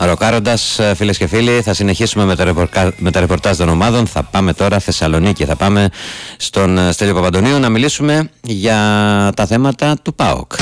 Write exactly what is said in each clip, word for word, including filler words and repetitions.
Ροκάροντας, φίλες και φίλοι, θα συνεχίσουμε με τα, ρεπορκα... με τα ρεπορτάζ των ομάδων. Θα πάμε τώρα Θεσσαλονίκη, θα πάμε στον Στέλιο Παπαντονίου να μιλήσουμε για τα θέματα του ΠΑΟΚ.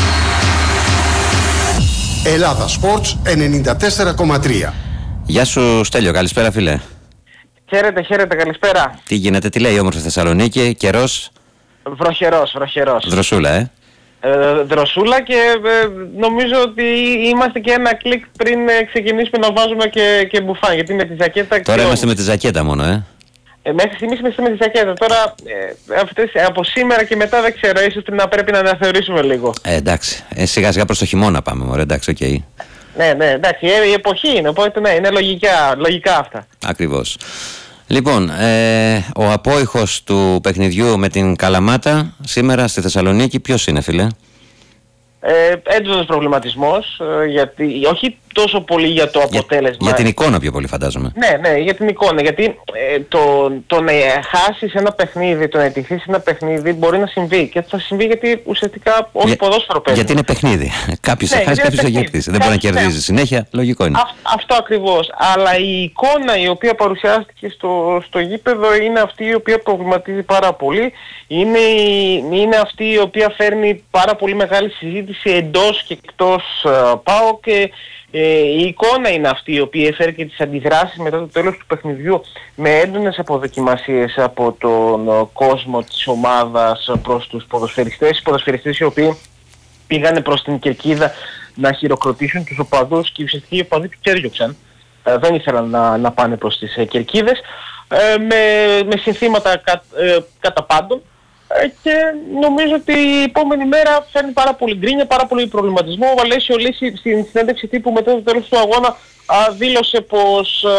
Ελλάδα Sports ενενήντα τέσσερα κόμμα τρία. Γεια σου Στέλιο, καλησπέρα φίλε. Χαίρετε, χαίρετε, καλησπέρα. Τι γίνεται, τι λέει η όμορφη Θεσσαλονίκη, καιρός? Βροχερός, βροχερός. Δροσούλα, ε. ε δροσούλα και ε, νομίζω ότι είμαστε και ένα κλικ πριν ε, ξεκινήσουμε να βάζουμε και, και μπουφάν, γιατί με τη ζακέτα... Τώρα είμαστε με τη ζακέτα μόνο, ε. ε μέχρι στιγμής είμαστε με τη ζακέτα. Τώρα ε, αυτές, από σήμερα και μετά δεν ξέρω, ίσως να πρέπει να αναθεωρήσουμε λίγο. Ε, εντάξει, ε, σιγά σιγά προς το χειμώνα πάμε, μωρέ, εντάξει, οκ. Okay. Ναι, ναι, εντάξει, η εποχή είναι, οπότε ναι, είναι λογικά, λογικά αυτά. Ακριβώς. Λοιπόν, ε, ο απόϊχος του παιχνιδιού με την Καλαμάτα σήμερα στη Θεσσαλονίκη ποιος είναι, φίλε? Ε, έντονος προβληματισμός, ε, γιατί, όχι τόσο πολύ για το αποτέλεσμα. Για, για την εικόνα πιο πολύ φαντάζομαι. Ναι, ναι, για την εικόνα. Γιατί ε, το, το να χάσεις ένα παιχνίδι, το να ετυχθείς ένα παιχνίδι μπορεί να συμβεί. Και θα συμβεί γιατί ουσιαστικά όχι για, ποδόσφαιρο παίζει. Γιατί είναι παιχνίδι. Κάποιος θα ναι, χάσει, κάποιος θα κερδίσει. Δεν μπορεί να κερδίζει ναι. συνέχεια, λογικό είναι. Α, αυτό ακριβώς. Αλλά η εικόνα η οποία παρουσιάστηκε στο, στο γήπεδο είναι αυτή η οποία προβληματίζει πάρα πολύ. Είναι, είναι αυτή η οποία φέρνει πάρα πολύ μεγάλη συζήτηση εντός και εκτός uh, ΠΑΟΚ και Ε, η εικόνα είναι αυτή η οποία έφερε και τις αντιδράσεις μετά το τέλος του παιχνιδιού με έντονες αποδοκιμασίες από τον κόσμο της ομάδας προς τους ποδοσφαιριστές. Οι ποδοσφαιριστές οι οποίοι πήγανε προς την κερκίδα να χειροκροτήσουν τους οπαδούς και ουσιαστικά οι οπαδοί τους έδιωξαν. Ε, δεν ήθελαν να, να πάνε προς τις ε, κερκίδες ε, με, με συνθήματα κα, ε, κατά πάντων. Και νομίζω ότι η επόμενη μέρα φέρνει πάρα πολύ γκρίνια, πάρα πολύ προβληματισμό. Ο Βαλέσιο Λύση στην συνέντευξη τύπου μετά το τέλος του αγώνα α, δήλωσε πως